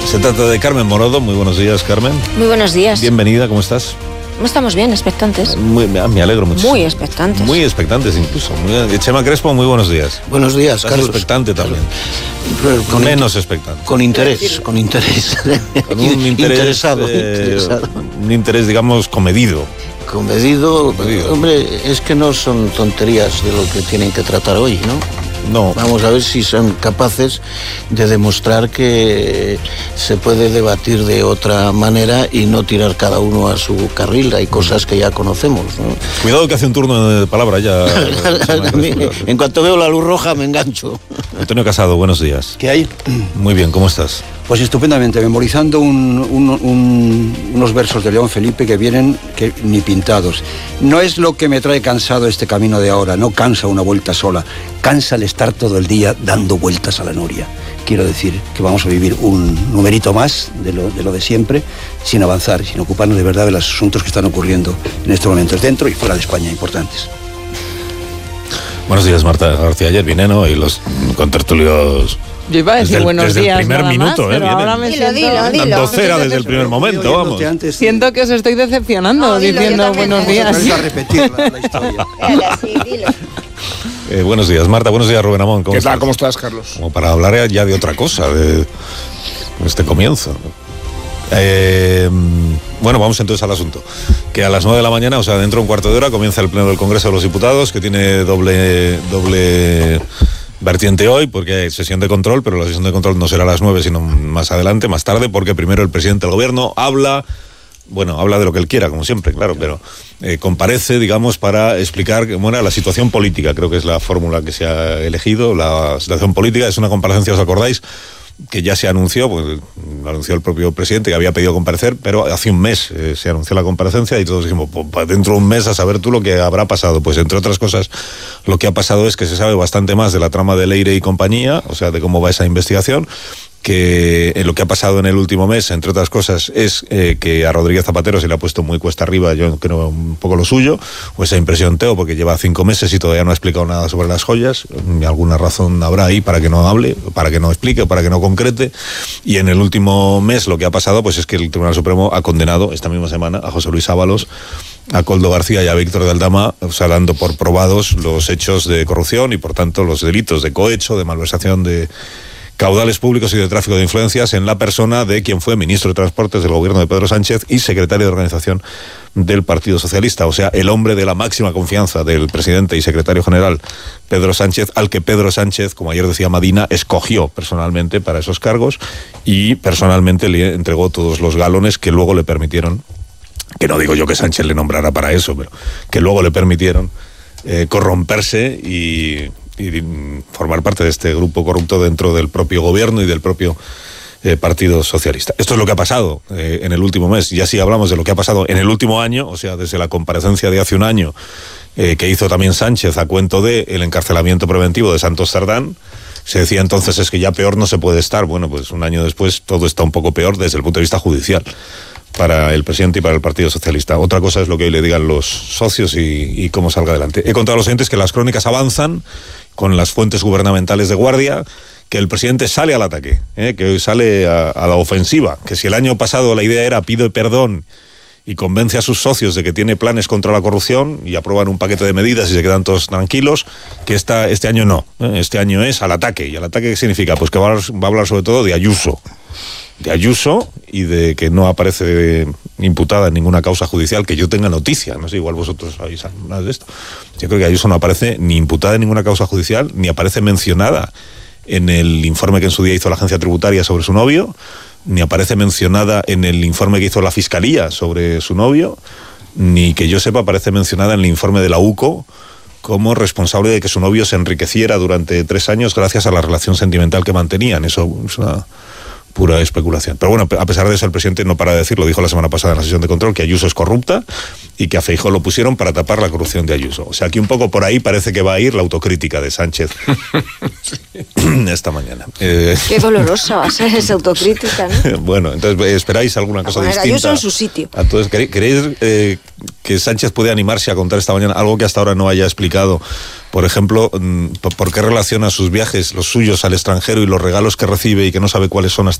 Se trata de Carmen Morodo. Muy buenos días, Carmen. Muy buenos días. Bienvenida, ¿cómo estás? Estamos bien, expectantes. Me alegro mucho. Muy expectantes. Muy expectantes incluso. Chema Crespo, muy buenos días. Buenos días, Carlos. Expectante también. Menos expectante. Con interés. Con un interés. Interesado. Un interés, digamos, comedido. Comedido. Hombre, es que no son tonterías de lo que tienen que tratar hoy, ¿no? No. Vamos a ver si son capaces de demostrar que se puede debatir de otra manera y no tirar cada uno a su carril. Hay cosas que ya conocemos, ¿no? Cuidado que hace un turno de palabra ya. En cuanto veo la luz roja me engancho. Antonio Casado, buenos días. ¿Qué hay? Muy bien, ¿cómo estás? Pues estupendamente, memorizando unos versos de León Felipe que vienen que ni pintados. No es lo que me trae cansado este camino de ahora, no cansa una vuelta sola, cansa el estar todo el día dando vueltas a la noria. Quiero decir que vamos a vivir un numerito más de lo de siempre, sin avanzar, sin ocuparnos de verdad de los asuntos que están ocurriendo en estos momentos, dentro y fuera de España, importantes. Buenos días, Marta García Ayer, Vineno y los contertulios. Yo iba a decir buenos días, desde el primer minuto, pero ahora me Dilo. Docera desde el primer momento, vamos. Siento que os estoy decepcionando diciendo buenos días. Vamos a repetir la historia. Buenos días, Marta. Buenos días, Rubén Amón. ¿Qué tal? ¿Cómo estás, Carlos? Como para hablar ya de otra cosa, de este comienzo. Bueno, vamos entonces al asunto. Que a las 9 de la mañana, o sea, dentro de un cuarto de hora, comienza el pleno del Congreso de los Diputados, que tiene doble vertiente hoy, porque hay sesión de control, pero la sesión de control no será a las 9, sino más adelante, más tarde, porque primero el presidente del gobierno habla de lo que él quiera, como siempre, claro, pero comparece, digamos, para explicar la situación política. Creo que es la fórmula que se ha elegido. La situación política es una comparecencia, ¿os acordáis?, que ya se anunció, pues lo anunció el propio presidente, que había pedido comparecer, pero hace un mes se anunció la comparecencia y todos dijimos, pues dentro de un mes a saber tú lo que habrá pasado. Pues entre otras cosas, lo que ha pasado es que se sabe bastante más de la trama de Leire y compañía, o sea, de cómo va esa investigación, que lo que ha pasado en el último mes, entre otras cosas, es que a Rodríguez Zapatero se le ha puesto muy cuesta arriba, yo creo un poco lo suyo, o esa impresión Teo, porque lleva 5 meses y todavía no ha explicado nada sobre las joyas. Alguna razón habrá ahí para que no hable, para que no explique, para que no concrete. Y en el último mes lo que ha pasado pues es que el Tribunal Supremo ha condenado esta misma semana a José Luis Ábalos, a Koldo García y a Víctor de Aldama, o sea, dando por probados los hechos de corrupción y por tanto los delitos de cohecho, de malversación de caudales públicos y de tráfico de influencias en la persona de quien fue ministro de Transportes del gobierno de Pedro Sánchez y secretario de organización del Partido Socialista, o sea, el hombre de la máxima confianza del presidente y secretario general Pedro Sánchez, al que Pedro Sánchez, como ayer decía Madina, escogió personalmente para esos cargos y personalmente le entregó todos los galones que luego le permitieron, que no digo yo que Sánchez le nombrara para eso, pero que luego le permitieron corromperse y formar parte de este grupo corrupto dentro del propio gobierno y del propio Partido Socialista. Esto es lo que ha pasado en el último mes. Y así hablamos de lo que ha pasado en el último año, o sea, desde la comparecencia de hace un año que hizo también Sánchez a cuento de el encarcelamiento preventivo de Santos Cerdán. Se decía entonces es que ya peor no se puede estar. Bueno, pues un año después todo está un poco peor desde el punto de vista judicial para el presidente y para el Partido Socialista. Otra cosa es lo que hoy le digan los socios y cómo salga adelante. He contado a los oyentes que las crónicas avanzan con las fuentes gubernamentales de guardia, que el presidente sale al ataque, que hoy sale a la ofensiva, que si el año pasado la idea era pide perdón y convence a sus socios de que tiene planes contra la corrupción y aprueban un paquete de medidas y se quedan todos tranquilos, que este año no, este año es al ataque. ¿Y al ataque qué significa? Pues que va a hablar sobre todo de Ayuso y de que no aparece imputada en ninguna causa judicial que yo tenga noticia. No sé, igual vosotros sabéis nada de esto. Yo creo que Ayuso no aparece ni imputada en ninguna causa judicial, ni aparece mencionada en el informe que en su día hizo la agencia tributaria sobre su novio, ni aparece mencionada en el informe que hizo la Fiscalía sobre su novio, ni que yo sepa aparece mencionada en el informe de la UCO como responsable de que su novio se enriqueciera durante 3 años gracias a la relación sentimental que mantenían. Eso es una pura especulación. Pero bueno, a pesar de eso el presidente no para de decir, lo dijo la semana pasada en la sesión de control, que Ayuso es corrupta y que a Feijóo lo pusieron para tapar la corrupción de Ayuso. O sea, que un poco por ahí parece que va a ir la autocrítica de Sánchez esta mañana. Qué dolorosa va a ser esa autocrítica, ¿no? Bueno, entonces esperáis alguna cosa distinta. Ayuso en su sitio. Entonces, ¿queréis que Sánchez puede animarse a contar esta mañana algo que hasta ahora no haya explicado? Por ejemplo, ¿por qué relaciona sus viajes, los suyos al extranjero y los regalos que recibe y que no sabe cuáles son hasta